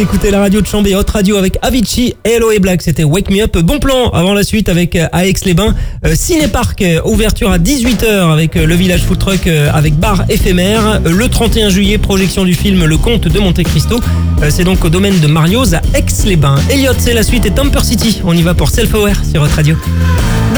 écoutez la radio de Chambé, Hot Radio avec Avicii et Hello et Black, c'était Wake Me Up. Bon plan avant la suite avec à Aix-les-Bains, Cinéparc, ouverture à 18h avec le Village Food Truck avec bar éphémère. Le 31 juillet, projection du film Le Comte de Monte Cristo. C'est donc au domaine de Marioz à Aix-les-Bains. Elliott, c'est la suite et Temper City. On y va pour Self Aware sur Hot Radio.